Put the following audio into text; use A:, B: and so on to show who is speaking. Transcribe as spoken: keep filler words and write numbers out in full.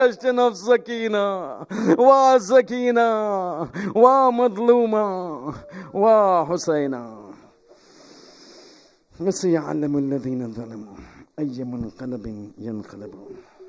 A: عشت سكينة وسكينة ومظلومة وحسينا. وسيعلم الذين ظلموا أي منقلب ينقلبون.